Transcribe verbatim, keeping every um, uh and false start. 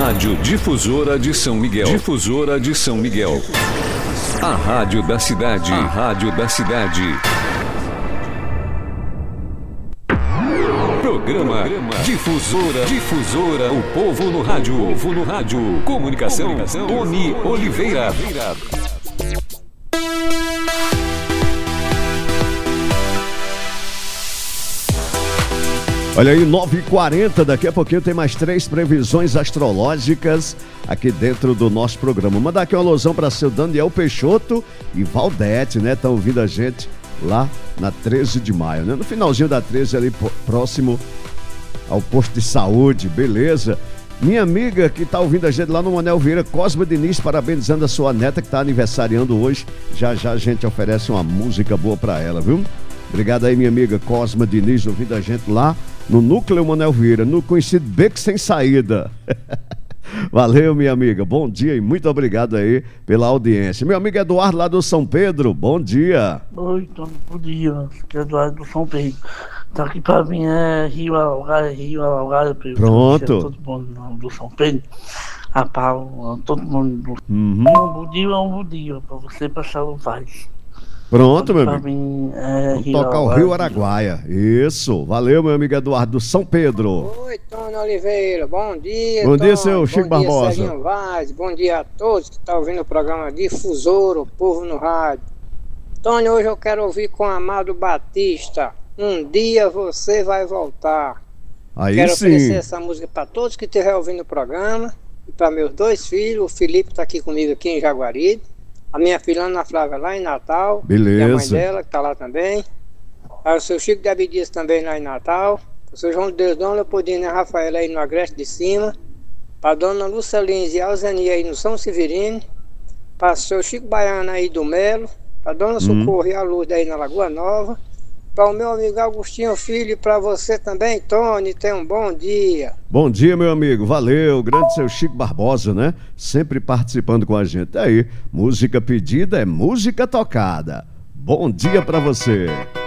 Rádio Difusora de São Miguel. Difusora de São Miguel. A rádio da cidade. A rádio da cidade. Programa Difusora. Difusora. O povo no rádio. O povo no rádio. Comunicação. Comunicação. Tony Oliveira. Olha aí, nove e quarenta, daqui a pouquinho tem mais três previsões astrológicas aqui dentro do nosso programa. Mandar aqui uma alusão para seu Daniel Peixoto e Valdete, né? Estão ouvindo a gente lá na treze de maio, né? No finalzinho da treze, ali próximo ao posto de saúde, beleza? Minha amiga que está ouvindo a gente lá no Manuel Vieira, Cosma Diniz, parabenizando a sua neta que está aniversariando hoje. Já já a gente oferece uma música boa para ela, viu? Obrigado aí, minha amiga Cosma Diniz, ouvindo a gente lá no Núcleo Manuel Vieira, no conhecido Beco Sem Saída. Valeu, minha amiga, bom dia e muito obrigado aí pela audiência. Meu amigo Eduardo lá do São Pedro, bom dia. Oi, Tony, bom dia, Eduardo do São Pedro. Tá aqui pra mim é Rio Alaugária, Rio Alaugária. Pronto. Todo mundo do São Pedro. A pau, todo mundo do... Uhum. Um bom dia, um bom dia pra você passar o paz. Pronto, meu pra amigo. Mim, é Vamos tocar o Rio Araguaia. Isso. Valeu, meu amigo Eduardo do São Pedro. Oi, Tony Oliveira. Bom dia, Bom Tony. dia, seu Chico Bom dia, Barbosa. Serginho Vaz. Bom dia a todos que estão ouvindo o programa Difusora, o povo no rádio. Tony, hoje eu quero ouvir com o Amado Batista. Um dia você vai voltar. Aí quero sim. oferecer essa música para todos que estiverem ouvindo o programa. E para meus dois filhos. O Felipe está aqui comigo aqui em Jaguaribe. A minha filha Ana Flávia lá em Natal. Beleza. E a mãe dela que está lá também. Aí o seu Chico de Abdias também lá em Natal. O seu João de Deus, Dona Leopoldina e a Rafaela aí no Agreste de Cima. Para Dona Lúcia Lins e a Alzania aí no São Severino. Para o seu Chico Baiano aí do Melo. Para Dona Socorro hum. e a Lourdes aí na Lagoa Nova. Para o meu amigo Agostinho Filho e para você também, Tony, tenha um bom dia. Bom dia, meu amigo, valeu, grande seu Chico Barbosa, né? Sempre participando com a gente. Aí, música pedida é música tocada. Bom dia para você.